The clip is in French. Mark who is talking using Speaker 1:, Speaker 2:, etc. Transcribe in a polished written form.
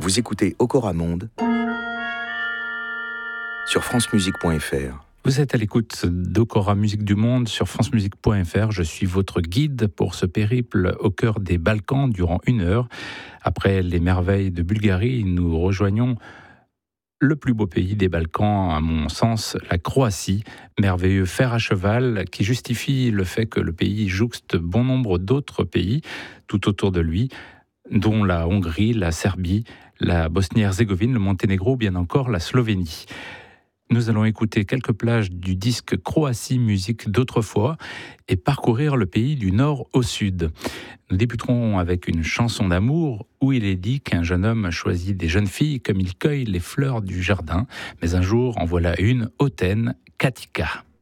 Speaker 1: Vous écoutez Okora Monde sur francemusique.fr.
Speaker 2: Vous êtes à l'écoute d'Okora Musique du Monde sur francemusique.fr. Je suis votre guide pour ce périple au cœur des Balkans durant 1 heure. Après les merveilles de Bulgarie, nous rejoignons le plus beau pays des Balkans, à mon sens, la Croatie, merveilleux fer à cheval qui justifie le fait que le pays jouxte bon nombre d'autres pays tout autour de lui, dont la Hongrie, la Serbie, la Bosnie-Herzégovine, le Monténégro ou bien encore la Slovénie. Nous allons écouter quelques plages du disque Croatie Musique d'autrefois et parcourir le pays du nord au sud. Nous débuterons avec une chanson d'amour où il est dit qu'un jeune homme choisit des jeunes filles comme il cueille les fleurs du jardin. Mais un jour, en voilà une hautaine, Katika.